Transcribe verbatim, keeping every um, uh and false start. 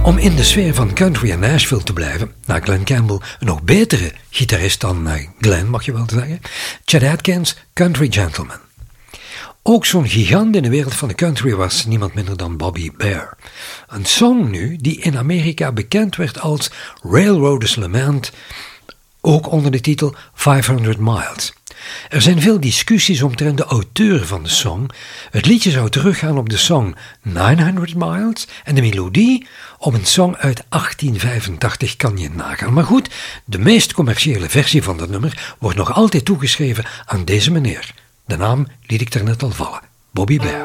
Om in de sfeer van country en Nashville te blijven, naar Glen Campbell, een nog betere gitarist dan uh, Glen, mag je wel zeggen, Chet Atkins, Country Gentleman. Ook zo'n gigant in de wereld van de country was niemand minder dan Bobby Bare. Een song nu die in Amerika bekend werd als Railroaders Lament, ook onder de titel vijfhonderd miles. Er zijn veel discussies omtrent de auteur van de song. Het liedje zou teruggaan op de song negenhonderd miles en de melodie op een song uit achttien vijfentachtig, kan je nagaan. Maar goed, de meest commerciële versie van dat nummer wordt nog altijd toegeschreven aan deze meneer. De naam liet ik er net al vallen, Bobby Bare.